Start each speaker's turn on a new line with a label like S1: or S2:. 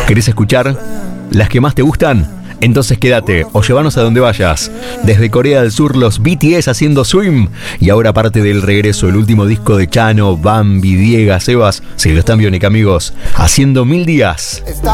S1: ¿Querés escuchar las que más te gustan? Entonces quédate o llévanos a donde vayas. Desde Corea del Sur, los BTS haciendo Swim. Y ahora parte del regreso, el último disco de Chano, Bambi, Diego, Sebas. Sí, los están Bionic, amigos. Haciendo 1000 días.